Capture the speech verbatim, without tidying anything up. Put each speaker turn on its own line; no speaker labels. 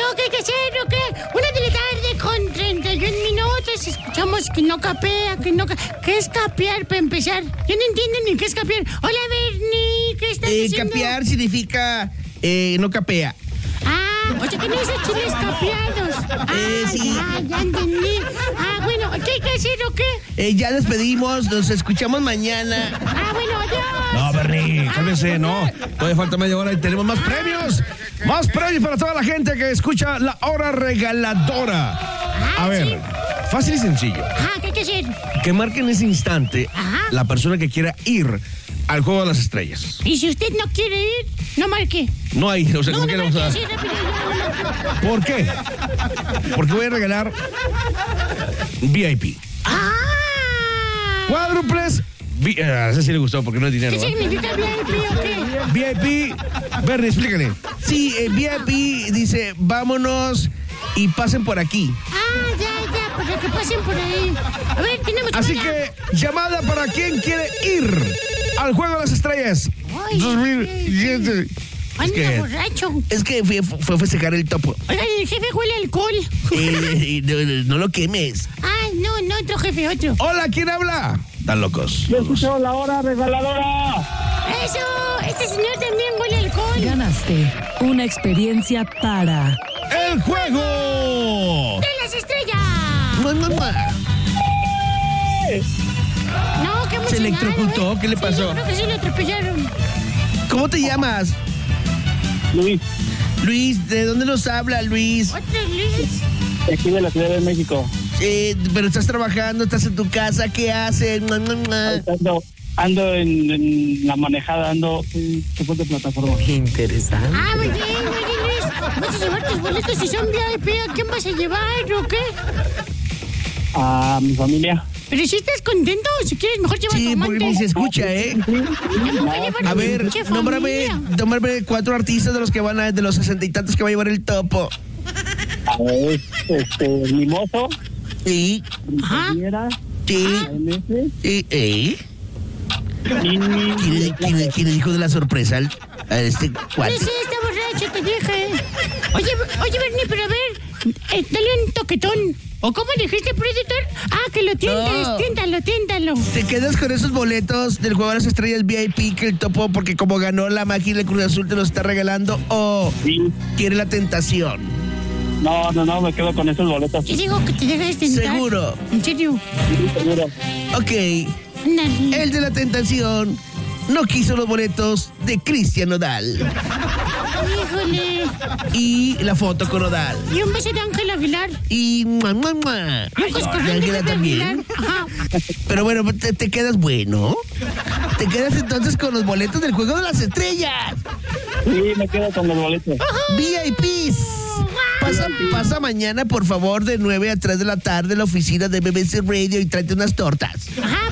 ¿qué hay que hacer o qué? Una de la tarde con treinta y un minutos. Escuchamos que no capea, que no... Ca... ¿Qué es capear para empezar? Yo no entiendo ni qué es capear. Hola, Bernie, ¿qué estás
eh,
diciendo?
Capear significa eh, no capea.
Ah, o sea que no esos chiles capeados. Ah,
Eh, sí.
ya, ya entendí. Ah, bueno, ¿qué hay que hacer o qué?
Eh, ya despedimos, nos escuchamos mañana.
Ah, bueno, adiós.
No, Bernie, cálmese, no. Todavía falta media hora y tenemos más premios. Más premios para toda la gente que escucha La Hora Regaladora. A ver, fácil y sencillo.
Ah, ¿qué hay que hacer?
Que marque en ese instante
Ajá.
la persona que quiera ir al Juego de las Estrellas.
Y si usted no quiere ir, no marque.
No hay, o sea,
No,
¿cómo
no
que le vamos a
marque,
dar?
sí, rápido.
¿Por qué? Porque voy a regalar V I P.
Ah.
Cuádruples. vi- A ese sí le gustó porque no es dinero.
¿Qué
¿eh?
significa V I P o qué?
V I P. Bernie, explícale.
Sí, eh, V I P dice, vámonos y pasen por aquí.
Ah, ya, ya, para que pasen por ahí. A ver, tenemos
Así
una.
que, llamada para quien quiere ir al Juego de las Estrellas
Ay,
dos mil diecisiete.
Anda
que-
borracho.
Es que fue, fue a festejar el topo.
Oiga, el jefe huele a alcohol.
Eh, no, no- no lo quemes.
Ay, no, no, otro jefe, otro.
Hola, ¿quién habla? Están locos.
Yo escucho La Hora Regaladora.
¡Eso! Este señor también huele a alcohol.
Ganaste una experiencia para
¡El juego!
¡De las estrellas!
Mua, mua, mua.
No, qué emocionado,
¿Se electrocutó?
¿eh?
¿Qué le
Sí,
pasó?
yo creo que sí lo atropellaron.
¿Cómo te llamas?
Luis,
Luis, ¿de dónde nos habla, Luis?
Otro Luis.
aquí de la Ciudad de México.
Eh, pero estás trabajando, estás en tu casa, ¿qué haces? Mua, mua, mua.
Ando, ando en, en la manejada, ando en soporte de plataforma.
interesante.
Ah, muy bien, muy bien, Luis. ¿Vas a llevar tus boletos si son V I P? ¿A quién vas a llevar o qué?
A mi familia.
Pero si estás contento, si quieres mejor lleva a tu
Sí, porque
amante.
ni se escucha, ¿eh? A ver,
Che,
nómbrame,
familia.
nómbrame cuatro artistas de los que van a, de los sesenta y tantos que va a llevar el topo.
A ver, este, Mimoso,
Sí,
Ajá.
Riviera,
sí,
M S
sí, ¿eh?
y...
¿Quién, quién, quién dijo de la sorpresa al- a este
No
cuate?
sé, está borracho, te dije. Oye, oye, Bernie, pero a ver, eh, dale un toquetón. ¿O cómo dijiste, Predator? Ah, que lo tientes,
No.
tiéntalo, tiéntalo.
¿Te quedas con esos boletos del Juego de las Estrellas V I P que el topo, porque como ganó la magia y la Cruz Azul, te los está regalando? ¿O
Sí.
quiere la tentación?
No, no, no, me quedo con esos boletos.
Yo digo que te dejes tentar.
Seguro.
¿En serio?
Sí, seguro.
Ok,
Ándale.
el de la tentación no quiso los boletos de Cristian Nodal.
Híjole.
Y la foto con Nodal.
Y un beso de Ángel Aguilar.
Y mua, mua, mua.
Y un coscorrón
De
de
Ángela
Pepe
también.
Aguilar. Ajá.
Pero bueno, te, te quedas bueno. Te quedas entonces con los boletos del Juego de las Estrellas.
Sí, me quedo con los boletos.
V I Ps. Pasa, pasa mañana, por favor, de nueve a tres de la tarde en la oficina de B B C Radio y tráete unas tortas.
Ajá.